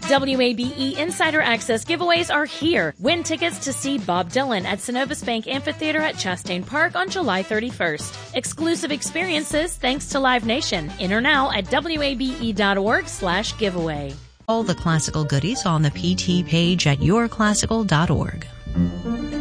WABE Insider Access giveaways are here. Win tickets to see Bob Dylan at Synovus Bank Amphitheater at Chastain Park on July 31st. Exclusive experiences thanks to Live Nation. Enter now at wabe.org/giveaway. All the classical goodies on the PT page at yourclassical.org.